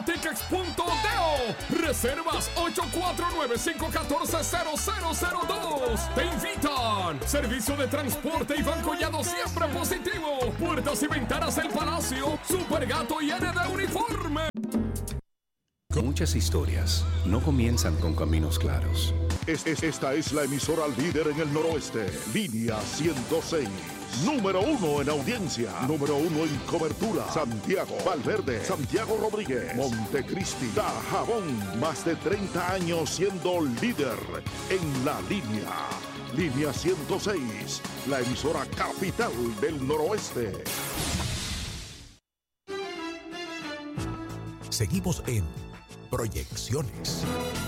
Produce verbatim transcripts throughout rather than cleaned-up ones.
Tickets punto do. Reservas ocho cuatro nueve, cinco uno cuatro, cero cero cero dos. Te invitan. Servicio de transporte Iván Collado siempre positivo. Puertas y ventanas El Palacio. Super Gato y N de Uniforme. Muchas historias no comienzan con caminos claros. Es, es, esta es la emisora líder en el noroeste. Línea ciento seis. Número uno en audiencia. Número uno en cobertura. Santiago, Valverde, Santiago Rodríguez, Montecristi, Dajabón. Más de treinta años siendo líder en la línea. Línea ciento seis. La emisora capital del noroeste. Seguimos en Proyecciones.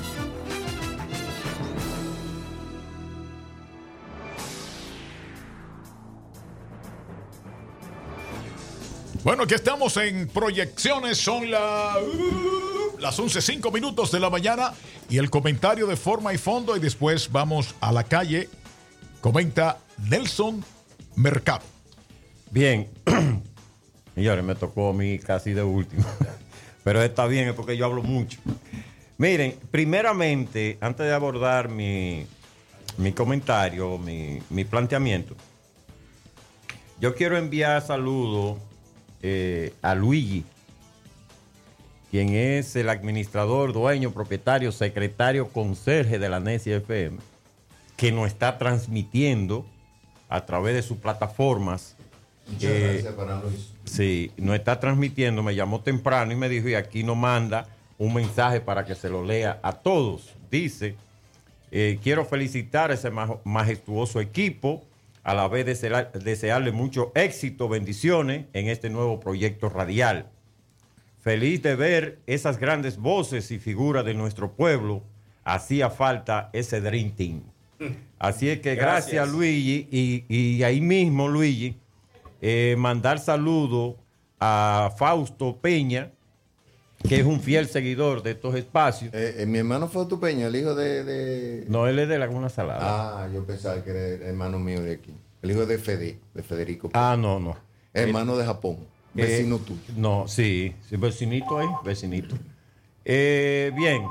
Bueno, aquí estamos en Proyecciones, son la, uh, las once cinco minutos de la mañana y el comentario de forma y fondo y después vamos a la calle, comenta Nelson Mercado. Bien, señores, me tocó a mí casi de último, pero está bien, es porque yo hablo mucho. Miren, primeramente, antes de abordar mi, mi comentario, mi, mi planteamiento, yo quiero enviar saludos Eh, a Luigi, quien es el administrador, dueño, propietario, secretario, conserje de la Necia F M, que nos está transmitiendo a través de sus plataformas. Muchas eh, gracias para Luis. Sí, nos está transmitiendo, me llamó temprano y me dijo, y aquí nos manda un mensaje para que se lo lea a todos. Dice, eh, quiero felicitar a ese majestuoso equipo, a la vez desear, desearle mucho éxito, bendiciones en este nuevo proyecto radial. Feliz de ver esas grandes voces y figuras de nuestro pueblo. Hacía falta ese Dream Team. Así es que gracias, gracias Luigi. Y, y ahí mismo, Luigi, eh, mandar saludos a Fausto Peña, que es un fiel seguidor de estos espacios. Eh, eh, mi hermano Fausto Peña, el hijo de, de... No, él es de Laguna Salada. Ah, yo pensaba que era el hermano mío de aquí. El hijo de Fede, de Federico Peña. Ah, no, no. Hermano eh, de Japón. Vecino eh, tuyo. No, sí, sí, vecinito ahí, vecinito. Eh, bien.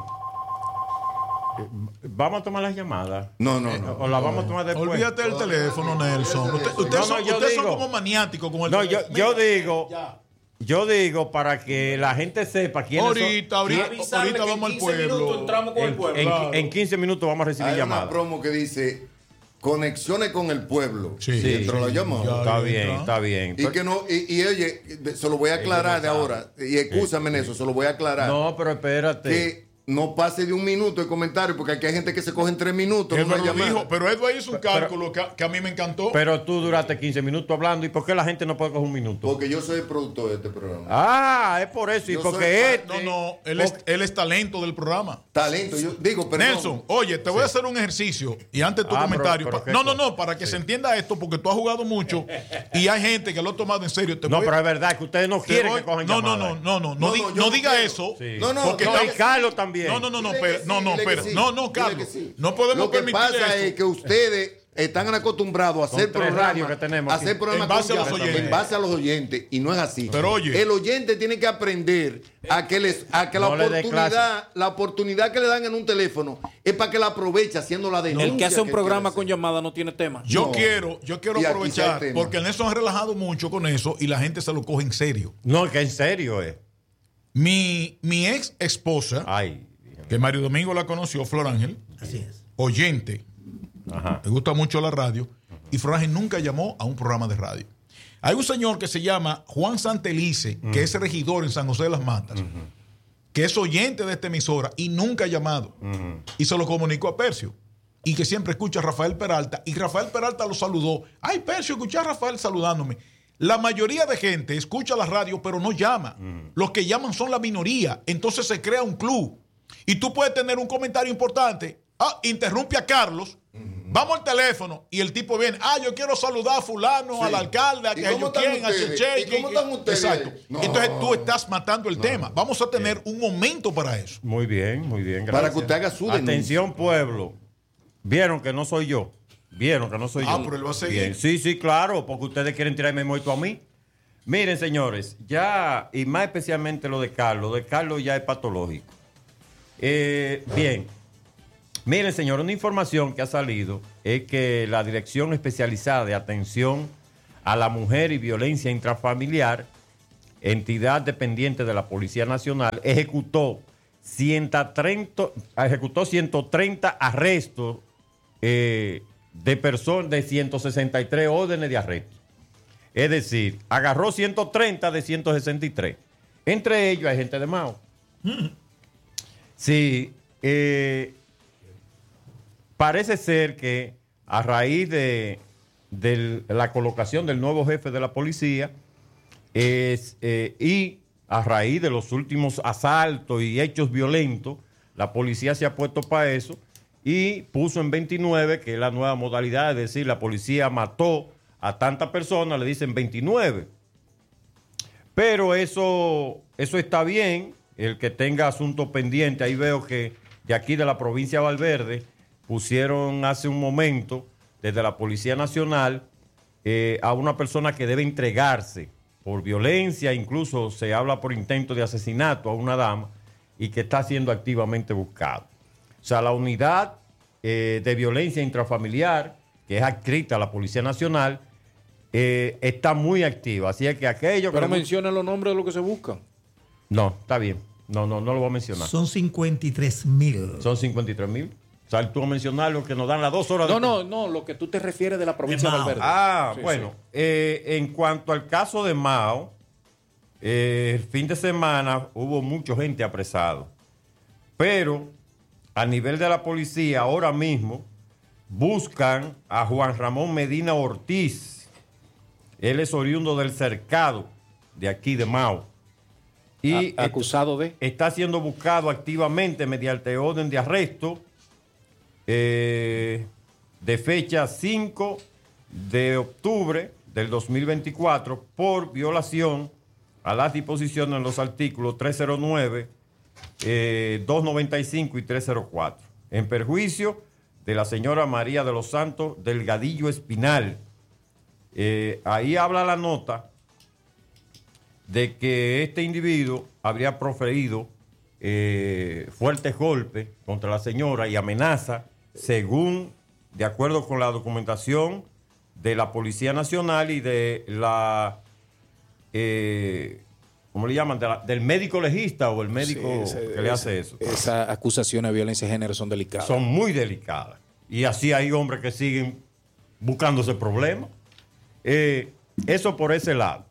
¿Vamos a tomar las llamadas? No, no, no. ¿O la vamos a tomar después? Olvídate del teléfono, Nelson. Ustedes usted no, no, son, usted son como maniáticos con el no, teléfono. No, yo, yo digo... Ya. Yo digo para que la gente sepa quiénes ahorita, son. Ahorita, ahorita vamos al pueblo. Entramos con en, el pueblo. En, claro. en quince minutos vamos a recibir Hay llamadas. Hay una promo que dice conexiones con el pueblo. Sí, sí, dentro sí, la llamada. Ya, está bien, está bien. Y que no, y, y oye, se lo voy a aclarar de ahora. Y excúsame en eso, se lo voy a aclarar. No, pero espérate. Que no pase de un minuto el comentario, porque aquí hay gente que se coge en tres minutos. Edward lo dijo, pero Edward hizo un cálculo pero, que, que a mí me encantó. Pero tú duraste quince minutos hablando. ¿Y por qué la gente no puede coger un minuto? Porque yo soy el productor de este programa. Ah, es por eso. Y yo porque este... No, no, él es, él es talento del programa. Talento, yo digo, pero Nelson, oye, te voy sí. a hacer un ejercicio. Y antes tu ah, comentario. Pero, pero no, no, no, para que sí. se entienda esto, porque tú has jugado mucho y hay gente que lo ha tomado en serio. Te no, voy, pero es verdad que ustedes no quieren voy, que cojan no, llamadas. No, no, no, no, no, no, no, no, no diga quiero. eso. Sí. No, no, porque no, y Carlos también. No, no, no, no, pero, sí, no, no, pero, sí, no, no, Carlos. Sí. No podemos permitir eso. Lo que pasa es que ustedes están acostumbrados a hacer programas que tenemos a hacer programas en base, a los oyentes. en base a los oyentes y no es así. Pero oye, el oyente tiene que aprender a que les a que no la oportunidad la oportunidad que le dan en un teléfono es para que la aproveche haciendo la denuncia. El que hace un que programa con llamada no tiene tema. Yo no. quiero, yo quiero y aprovechar porque Nelson ha relajado mucho con eso y la gente se lo coge en serio. No, que en serio es. Mi mi ex esposa, ay, que Mario Domingo la conoció, Flor Ángel. Así es. Oyente. Ajá. Me gusta mucho la radio. Y Flor Ángel nunca llamó a un programa de radio. Hay un señor que se llama Juan Santelice, uh-huh. que es regidor en San José de las Matas, uh-huh. que es oyente de esta emisora y nunca ha llamado. Uh-huh. Y se lo comunicó a Percio. Y que siempre escucha a Rafael Peralta. Y Rafael Peralta lo saludó. Ay, Percio, escuché a Rafael saludándome. La mayoría de gente escucha la radio, pero no llama. Uh-huh. Los que llaman son la minoría. Entonces se crea un club. Y tú puedes tener un comentario importante. Ah, interrumpe a Carlos. Vamos al teléfono y el tipo viene. Ah, yo quiero saludar a fulano, sí. al alcalde, a que ellos quieren, a Cheche. ¿Y cómo están ustedes? Exacto. No. Entonces tú estás matando el no. tema. Vamos a tener bien. un momento para eso. Muy bien, muy bien. Gracias. Para que usted haga su denuncia. Atención, pueblo. Vieron que no soy yo. Vieron que no soy ah, yo. pero él va a seguir. Bien. Sí, sí, claro, porque ustedes quieren tirarme muerto a mí. Miren, señores, ya, y más especialmente lo de Carlos, lo de Carlos ya es patológico. Eh, bien, miren, señor, una información que ha salido es que la Dirección Especializada de Atención a la Mujer y Violencia Intrafamiliar, entidad dependiente de la Policía Nacional, ejecutó ciento treinta, ejecutó ciento treinta arrestos eh, de personas, de ciento sesenta y tres órdenes de arresto. Es decir, agarró ciento treinta de ciento sesenta y tres. Entre ellos hay gente de Mao. Sí, eh, parece ser que a raíz de, de la colocación del nuevo jefe de la policía es, eh, y a raíz de los últimos asaltos y hechos violentos, la policía se ha puesto para eso y puso en veintinueve, que es la nueva modalidad, es decir, la policía mató a tantas personas, le dicen veintinueve. Pero eso, eso está bien, el que tenga asunto pendiente. Ahí veo que de aquí de la provincia de Valverde pusieron hace un momento, desde la Policía Nacional, eh, a una persona que debe entregarse por violencia, incluso se habla por intento de asesinato a una dama, y que está siendo activamente buscado. O sea, la unidad eh, de violencia intrafamiliar, que es adscrita a la Policía Nacional, eh, está muy activa. Así es que aquello... Pero que mencionen los nombres de lo que se buscan. No, está bien. No, no, no lo voy a mencionar. Son cincuenta y tres mil. Son cincuenta y tres mil. O sea, tú a mencionar lo que nos dan las dos horas No, de... no, no, lo que tú te refieres de la provincia de, De Valverde. Ah, Sí, bueno. sí. Eh, en cuanto al caso de Mao, eh, el fin de semana hubo mucha gente apresada. Pero a nivel de la policía, ahora mismo, buscan a Juan Ramón Medina Ortiz. Él es oriundo del Cercado, de aquí de Mao. Y A- acusado de... está siendo buscado activamente mediante orden de arresto eh, de fecha cinco de octubre del dos mil veinticuatro por violación a las disposiciones en los artículos trescientos nueve, eh, doscientos noventa y cinco y trescientos cuatro, en perjuicio de la señora María de los Santos Delgadillo Espinal. Eh, ahí habla la nota de que este individuo habría proferido eh, fuertes golpes contra la señora y amenaza, según, de acuerdo con la documentación de la Policía Nacional y de la, eh, ¿cómo le llaman? De la- del médico legista o el médico Sí, ese- que le hace ese- eso. Esas acusaciones de violencia de género son delicadas. Son muy delicadas. Y así hay hombres que siguen buscándose problemas. Eh, eso por ese lado.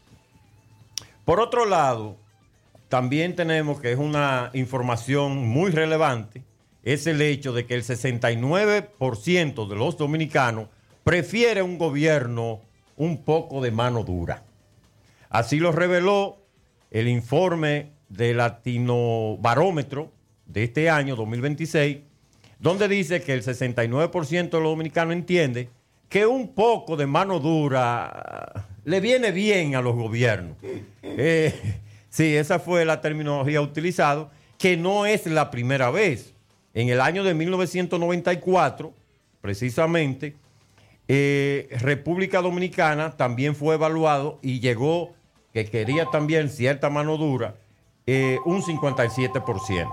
Por otro lado, también tenemos que es una información muy relevante, es el hecho de que el sesenta y nueve por ciento de los dominicanos prefiere un gobierno un poco de mano dura. Así lo reveló el informe del Latino Barómetro de este año, dos mil veintiséis, donde dice que el sesenta y nueve por ciento de los dominicanos entiende que un poco de mano dura le viene bien a los gobiernos. Eh, sí, esa fue la terminología utilizada, que no es la primera vez. En el año de mil novecientos noventa y cuatro, precisamente, eh, República Dominicana también fue evaluado y llegó que quería también cierta mano dura, eh, un cincuenta y siete por ciento.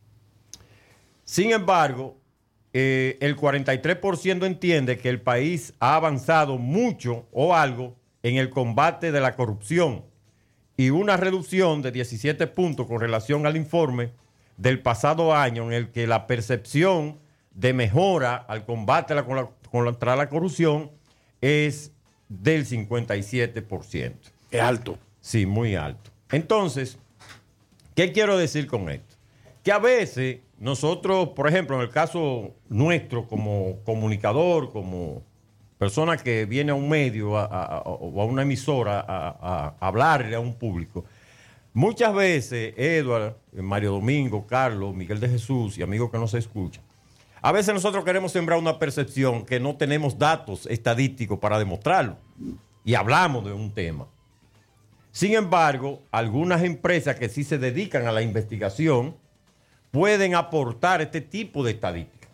Sin embargo, eh, el cuarenta y tres por ciento entiende que el país ha avanzado mucho o algo en el combate de la corrupción y una reducción de diecisiete puntos con relación al informe del pasado año en el que la percepción de mejora al combate la- con la- contra la corrupción es del cincuenta y siete por ciento. Es alto. Sí, muy alto. Entonces, ¿qué quiero decir con esto? Que a veces nosotros, por ejemplo, en el caso nuestro como comunicador, como persona que viene a un medio a, a- a- o a una emisora a, a hablarle a un público, muchas veces, Edward, Mario Domingo, Carlos, Miguel de Jesús y amigos que nos escuchan, a veces nosotros queremos sembrar una percepción que no tenemos datos estadísticos para demostrarlo y hablamos de un tema. Sin embargo, algunas empresas que sí se dedican a la investigación pueden aportar este tipo de estadísticas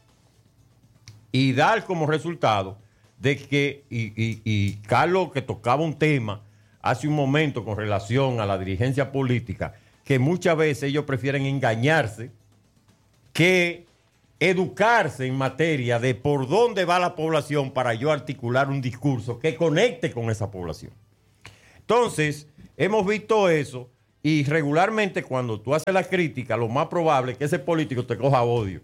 y dar como resultado de que, y, y- y Carlos que tocaba un tema hace un momento con relación a la dirigencia política, que muchas veces ellos prefieren engañarse que educarse en materia de por dónde va la población para yo articular un discurso que conecte con esa población. Entonces, hemos visto eso y regularmente cuando tú haces la crítica, lo más probable es que ese político te coja odio.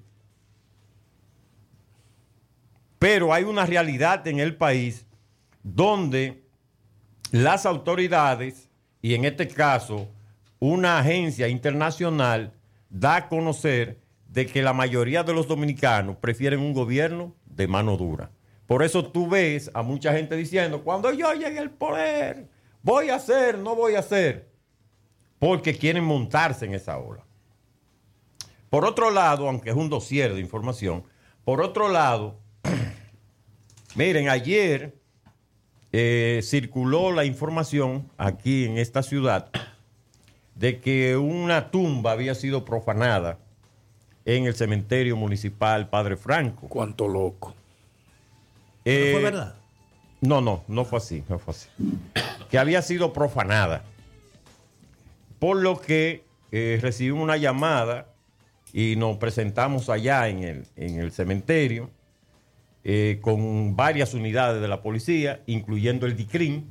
Pero hay una realidad en el país donde las autoridades, y en este caso una agencia internacional, da a conocer de que la mayoría de los dominicanos prefieren un gobierno de mano dura. Por eso tú ves a mucha gente diciendo, cuando yo llegue al poder, voy a hacer, no voy a hacer, porque quieren montarse en esa ola. Por otro lado, aunque es un dossier de información, por otro lado, miren, ayer eh, circuló la información aquí en esta ciudad de que una tumba había sido profanada en el cementerio municipal Padre Franco. Cuánto loco. Eh, ¿No fue verdad? No, no, no fue así, no fue así. Que había sido profanada. Por lo que eh, recibimos una llamada y nos presentamos allá en el, en el cementerio eh, con varias unidades de la policía, incluyendo el DICRIM.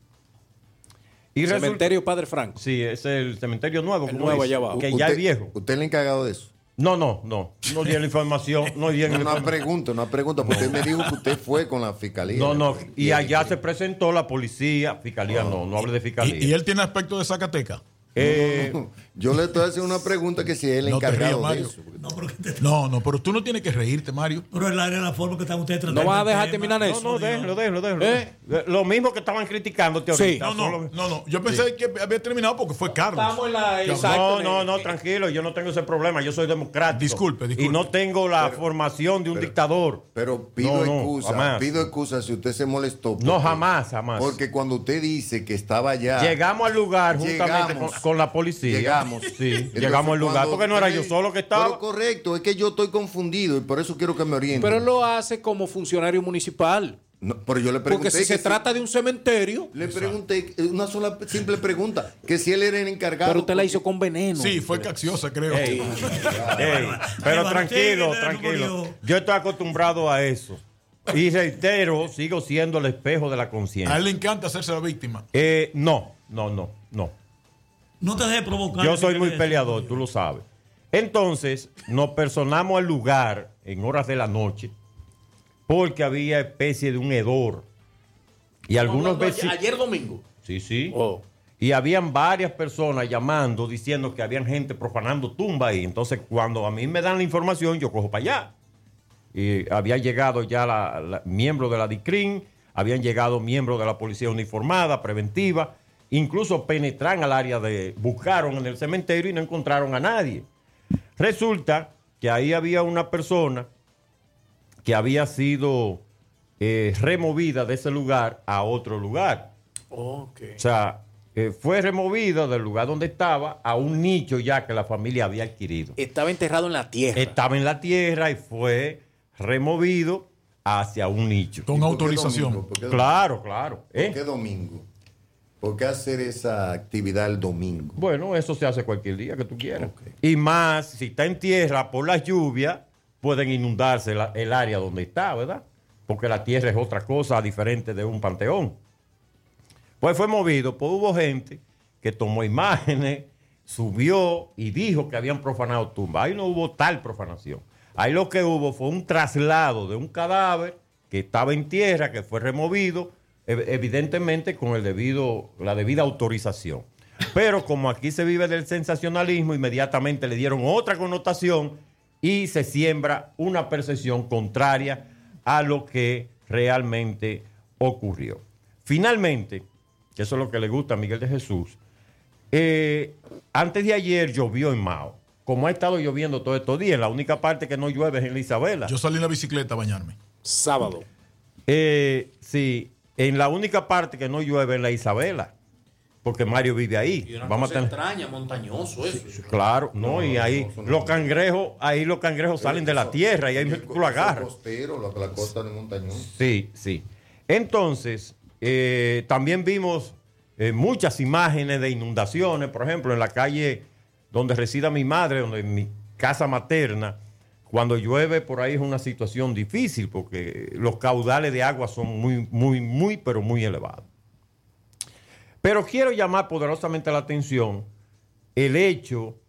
Y Cementerio resulta, Padre Franco. Sí, es el cementerio nuevo. El nuevo allá abajo. Que ya usted, es viejo. ¿Usted es el encargado de eso? No, no, no. No di la información. No di la No, información. no pregunto, no pregunto, porque usted me dijo que usted fue con la fiscalía. No, no. Y Y allá se presentó la policía. Fiscalía no, no hable de fiscalía. Y, y él tiene aspecto de Zacatecas. Eh, No, yo le estoy haciendo una pregunta que si es el No te encargado rías, de Mario. eso. No, pero, que te- No, no, pero tú no tienes que reírte, Mario. pero es la, es la forma que están ustedes tratando. ¿No vas a el dejar tema. terminar no, eso? no, déjelo, déjelo, déjelo. ¿Eh? Lo mismo que estaban criticándote Sí. ahorita. No, no, solo- no, no. Yo pensé que había terminado porque fue Carlos. Estamos en la- Que habló. exacto. No, no, no, tranquilo, yo no tengo ese problema, yo soy democrático. Disculpe, disculpe. Y no tengo la formación de un dictador. Pero pido No, no, excusa, jamás. pido excusa si usted se molestó. No, porque- jamás, jamás. Porque cuando usted dice que estaba allá. Llegamos al lugar juntamente Llegamos. con, con la policía. Llegamos. Sí, Entonces, llegamos al lugar, cuando porque no era usted yo me- solo que Pero estaba. correcto, es que yo estoy confundido y por eso quiero que me oriente. Pero él lo hace como funcionario municipal. No, pero yo le pregunté. Porque si que se trata de un cementerio, Le pregunté eh, una sola simple pregunta: que si él era el encargado. pero usted la hizo con veneno. Sí, fue cacciosa, creo. Ey, ey, pero Iván, tranquilo, usted, tranquilo. murió. Yo estoy acostumbrado a eso. Y reitero, sigo siendo el espejo de la A conciencia. él le encanta hacerse la víctima. Eh, no, no, no, no. No te dejes provocar. Yo soy muy peleador, tú lo sabes. Entonces, nos personamos al lugar en horas de la noche porque había especie de un hedor. Y algunos vecinos... Ayer domingo. Sí, sí. Oh. Y habían varias personas llamando, diciendo que habían gente profanando tumba ahí. Entonces, cuando a mí me dan la información, yo cojo para allá. Y había llegado ya la, la- miembros de la DICRIM, habían llegado miembros de la policía uniformada, preventiva, incluso penetran al área de... Buscaron en el cementerio y no encontraron a nadie. Resulta que ahí había una persona que había sido eh, removida de ese lugar a otro lugar. Ok. O sea, eh, fue removida del lugar donde estaba a un nicho ya que la familia había adquirido. Estaba enterrado en la tierra. Estaba en la tierra y fue removido hacia un nicho. Con ¿Por qué autorización. domingo? ¿Por qué domingo? Claro, claro. ¿Por ¿eh? qué domingo? ¿Por qué hacer esa actividad el domingo? Bueno, eso se hace cualquier día que tú quieras. Ok. Y más, si está en tierra, por las lluvias, pueden inundarse la- el área donde está, ¿verdad? Porque la tierra es otra cosa diferente de un panteón. Pues fue movido, pues hubo gente que tomó imágenes, subió y dijo que habían profanado tumbas. Ahí no hubo tal profanación. Ahí lo que hubo fue un traslado de un cadáver que estaba en tierra, que fue removido, ev- evidentemente con el debido, la debida autorización. Pero como aquí se vive del sensacionalismo, inmediatamente le dieron otra connotación y se siembra una percepción contraria a lo que realmente ocurrió. Finalmente, que eso es lo que le gusta a Miguel de Jesús, eh, antes de ayer llovió en Mao. Como ha estado lloviendo todo estos días, la única parte que no llueve es en la Isabela. Yo salí en la bicicleta a bañarme. Sábado. Eh, sí, en la única parte que no llueve es en la Isabela, porque Mario vive ahí. Vamos a tener... extraña, montañoso eso. Claro, no, y ahí los cangrejos, ahí los cangrejos salen de la tierra y ahí tú lo agarras. Costero, la, la costa de montañón. Sí, sí. Entonces, eh, también vimos eh, muchas imágenes de inundaciones, por ejemplo, en la calle donde resida mi madre, donde mi casa materna, cuando llueve por ahí es una situación difícil porque los caudales de agua son muy, muy, muy, pero muy elevados. Pero quiero llamar poderosamente la atención el hecho